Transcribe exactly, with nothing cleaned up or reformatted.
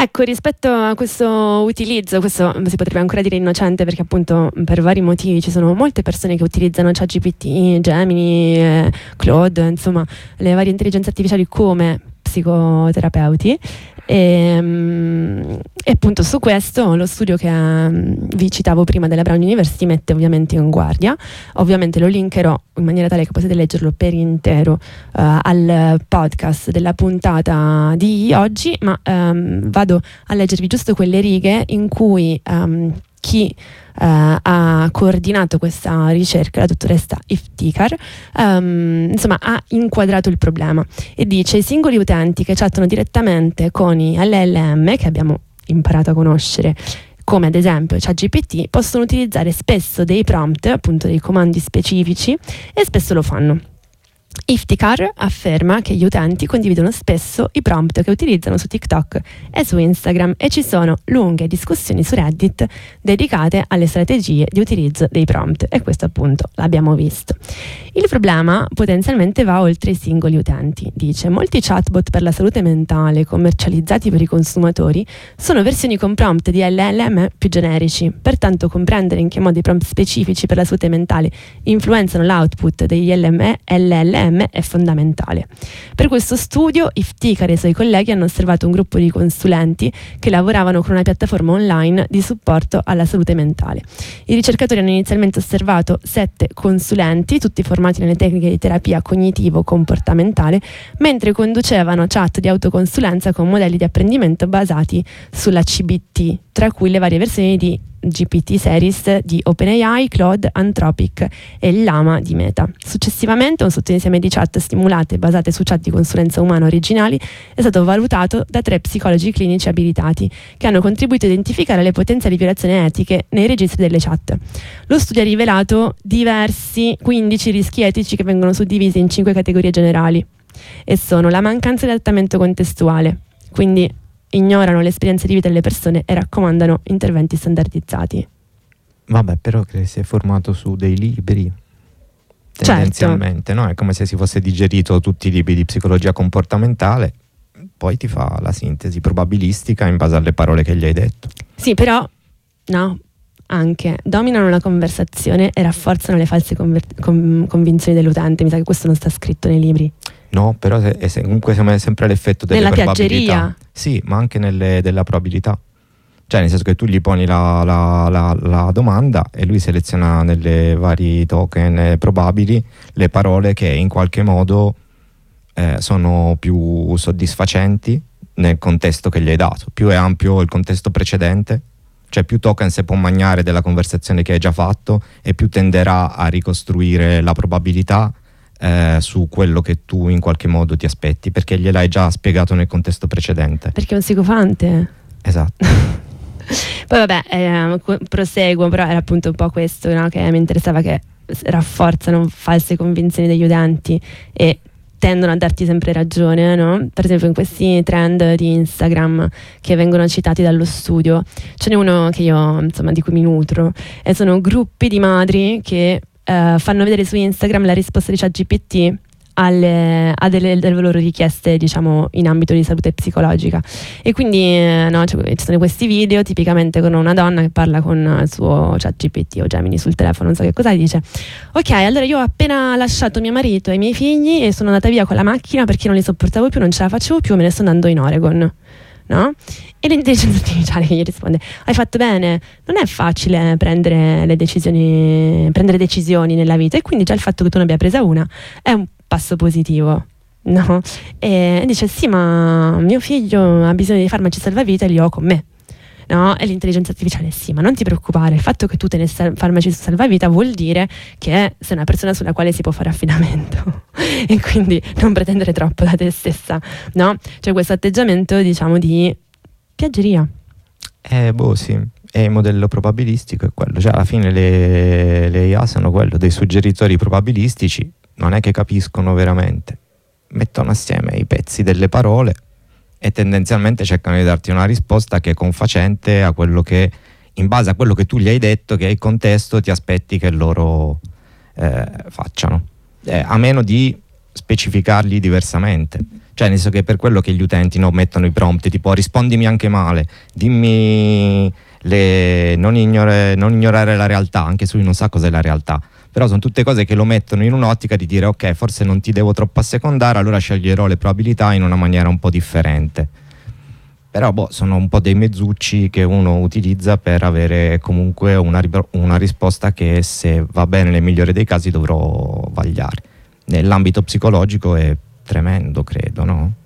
Ecco, rispetto a questo utilizzo, questo si potrebbe ancora dire innocente, perché appunto per vari motivi ci sono molte persone che utilizzano ChatGPT, Gemini, eh, Claude, insomma le varie intelligenze artificiali come psicoterapeuti. E, e appunto su questo lo studio che um, vi citavo prima della Brown University mette ovviamente in guardia. Ovviamente lo linkerò in maniera tale che potete leggerlo per intero uh, al podcast della puntata di oggi, ma um, vado a leggervi giusto quelle righe in cui um, chi Uh, ha coordinato questa ricerca, la dottoressa Iftikhar, um, insomma ha inquadrato il problema e dice: i singoli utenti che chattano direttamente con i L L M, che abbiamo imparato a conoscere come ad esempio ChatGPT, possono utilizzare spesso dei prompt, appunto dei comandi specifici, e spesso lo fanno. Iftikhar afferma che gli utenti condividono spesso i prompt che utilizzano su TikTok e su Instagram, e ci sono lunghe discussioni su Reddit dedicate alle strategie di utilizzo dei prompt, e questo appunto l'abbiamo visto. Il problema potenzialmente va oltre i singoli utenti, dice. Molti chatbot per la salute mentale commercializzati per i consumatori sono versioni con prompt di L L M più generici, pertanto comprendere in che modo i prompt specifici per la salute mentale influenzano l'output degli L L M è fondamentale. Per questo studio Iftikhar e i suoi colleghi hanno osservato un gruppo di consulenti che lavoravano con una piattaforma online di supporto alla salute mentale. I ricercatori hanno inizialmente osservato sette consulenti, tutti formati nelle tecniche di terapia cognitivo-comportamentale, mentre conducevano chat di autoconsulenza con modelli di apprendimento basati sulla C B T, tra cui le varie versioni di G P T Series di OpenAI, Claude, Anthropic e il Llama di Meta. Successivamente un sottoinsieme di chat stimolate basate su chat di consulenza umana originali è stato valutato da tre psicologi clinici abilitati che hanno contribuito a identificare le potenziali violazioni etiche nei registri delle chat. Lo studio ha rivelato diversi quindici rischi etici che vengono suddivisi in cinque categorie generali, e sono la mancanza di adattamento contestuale, quindi ignorano le esperienze di vita delle persone e raccomandano interventi standardizzati. Vabbè, però che si è formato su dei libri, tendenzialmente, certo. No? È come se si fosse digerito tutti i libri di psicologia comportamentale, poi ti fa la sintesi probabilistica in base alle parole che gli hai detto. Sì, però, no, anche dominano la conversazione e rafforzano le false conver- con- convinzioni dell'utente. Mi sa che questo non sta scritto nei libri. No, però è, è comunque sempre l'effetto delle nella probabilità. piaggeria. Sì, ma anche nelle, della probabilità. Cioè nel senso che tu gli poni la, la, la, la domanda e lui seleziona nelle vari token probabili le parole che in qualche modo eh, sono più soddisfacenti nel contesto che gli hai dato. Più è ampio il contesto precedente, cioè più token si può mangiare della conversazione che hai già fatto, e più tenderà a ricostruire la probabilità Eh, su quello che tu in qualche modo ti aspetti, perché gliel'hai già spiegato nel contesto precedente. Perché è un psicofante. Esatto. Poi vabbè, eh, proseguo, però era appunto un po' questo, no, che mi interessava, che rafforzano false convinzioni degli utenti e tendono a darti sempre ragione, no? Per esempio in questi trend di Instagram che vengono citati dallo studio ce n'è uno che io, insomma, di cui mi nutro, e sono gruppi di madri che Uh, fanno vedere su Instagram la risposta di ChatGPT alle, a delle, delle loro richieste, diciamo, in ambito di salute psicologica. E quindi eh, no, cioè, ci sono questi video tipicamente con una donna che parla con il suo ChatGPT o Gemini sul telefono, non so che cosa, e dice: ok, allora io ho appena lasciato mio marito e i miei figli e sono andata via con la macchina perché non li sopportavo più, non ce la facevo più, me ne sto andando in Oregon. No? E l'intelligenza artificiale che gli risponde: hai fatto bene, non è facile prendere le decisioni prendere decisioni nella vita, e quindi già il fatto che tu ne abbia presa una è un passo positivo, no? E dice: sì, ma mio figlio ha bisogno di farmaci salvavita e li ho con me, no? E l'intelligenza artificiale: sì, ma non ti preoccupare, il fatto che tu te ne sal- farmaci salvavita vuol dire che sei una persona sulla quale si può fare affidamento e quindi non pretendere troppo da te stessa, no? Cioè questo atteggiamento, diciamo, di piaggeria. Eh, boh, sì, e il modello probabilistico è quello, cioè alla fine le, le I A sono quello dei suggeritori probabilistici, non è che capiscono veramente, mettono assieme i pezzi delle parole e tendenzialmente cercano di darti una risposta che è confacente a quello che, in base a quello che tu gli hai detto, che è il contesto, ti aspetti che loro eh, facciano, eh, a meno di specificargli diversamente. Cioè, nel senso che per quello che gli utenti no, mettono i prompt tipo rispondimi anche male, dimmi le, non, ignore, non ignorare la realtà, anche se lui non sa cos'è la realtà. Però sono tutte cose che lo mettono in un'ottica di dire ok, forse non ti devo troppo assecondare, allora sceglierò le probabilità in una maniera un po' differente. Però boh, sono un po' dei mezzucci che uno utilizza per avere comunque una, una risposta che, se va bene nel migliore dei casi, dovrò vagliare. Nell'ambito psicologico è tremendo, credo, no?